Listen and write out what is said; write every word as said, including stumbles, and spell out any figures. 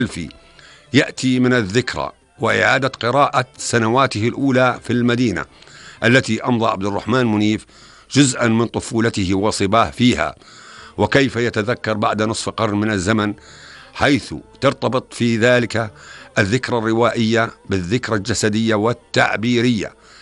الفي يأتي من الذكرى وإعادة قراءة سنواته الأولى في المدينة التي أمضى عبد الرحمن منيف جزءا من طفولته وصباه فيها، وكيف يتذكر بعد نصف قرن من الزمن، حيث ترتبط في ذلك الذكرى الروائية بالذكرى الجسدية والتعبيرية.